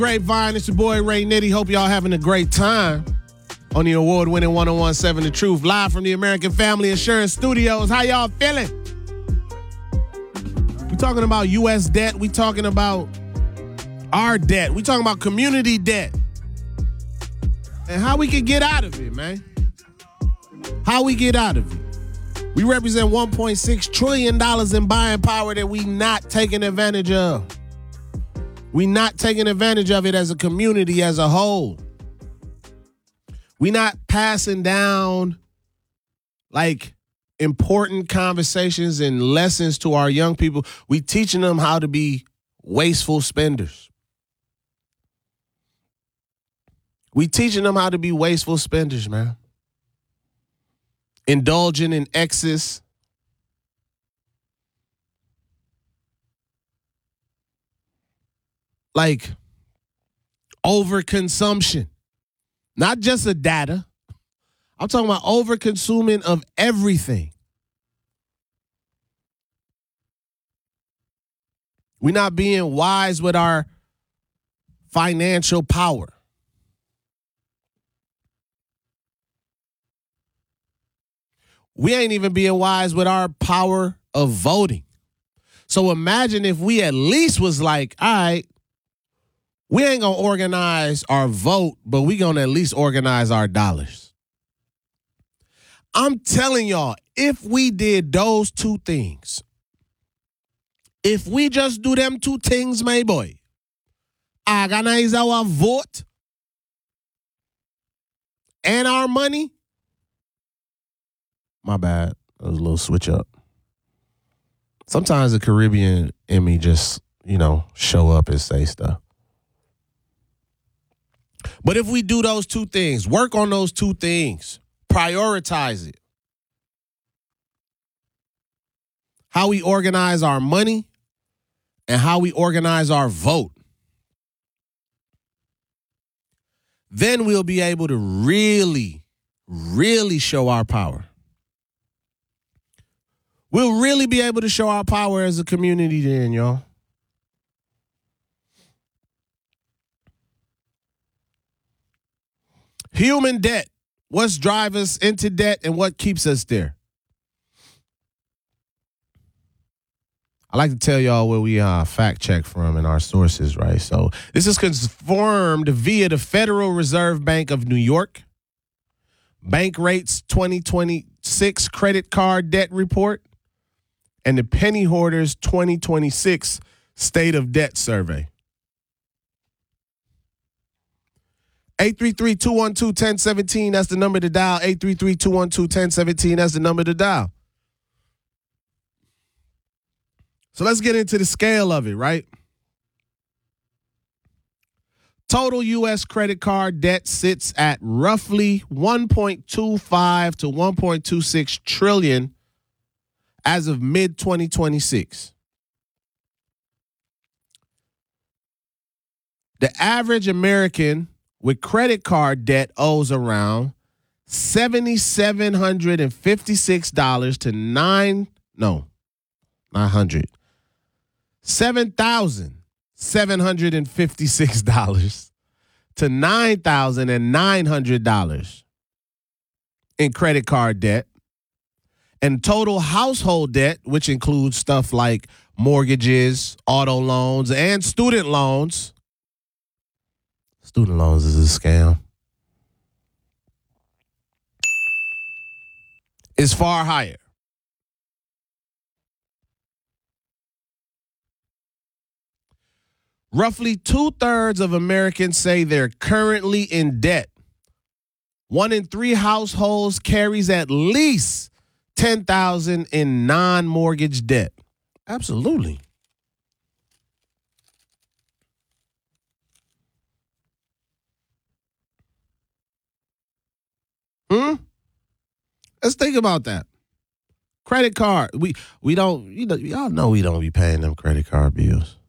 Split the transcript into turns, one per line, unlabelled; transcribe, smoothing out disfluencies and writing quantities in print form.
Grapevine, it's your boy Ray Nitty. Hope y'all having a great time on the award-winning 101.7 The Truth, live from the American Family Insurance Studios. How y'all feeling? We talking about U.S. debt. We talking about our debt. We talking about community debt and how we can get out of it, man. How we get out of it. We represent $1.6 trillion in buying power that we not taking advantage of. We not taking advantage of it as a community as a whole. We not passing down like important conversations and lessons to our young people. We teaching them how to be wasteful spenders. We teaching them how to be wasteful spenders, man. Indulging in excess. Like overconsumption. Not just of data. I'm talking about overconsuming of everything. We're not being wise with our financial power. We ain't even being wise with our power of voting. So imagine if we at least was like, all right, we ain't going to organize our vote, but we going to at least organize our dollars. I'm telling y'all, if we did those two things, if we just do them two things, my boy, organize our vote and our money. My bad. That was a little switch up. Sometimes the Caribbean in me just, show up and say stuff. But if we do those two things, work on those two things, prioritize it. How we organize our money and how we organize our vote. Then we'll be able to really, really show our power. We'll really be able to show our power as a community then, y'all. Human debt. What's drive us into debt and what keeps us there? I like to tell y'all where we fact check from in our sources, right? So this is confirmed via the Federal Reserve Bank of New York. Bank Rates 2026 Credit Card Debt Report. And the Penny Hoarders 2026 State of Debt Survey. 833-212-1017, that's the number to dial. 833-212-1017, that's the number to dial. So let's get into the scale of it, right? Total U.S. credit card debt sits at roughly 1.25 to 1.26 trillion as of mid-2026. The average American with credit card debt owes around $7,756 to $7,756 to $9,900 in credit card debt. And total household debt, which includes stuff like mortgages, auto loans, and student loans. Student loans is a scam. Is far higher. Roughly 2/3 of Americans say they're currently in debt. 1 in 3 households carries at least $10,000 in non-mortgage debt. Absolutely. Let's think about that. Credit card. We don't, y'all know we don't be paying them credit card bills.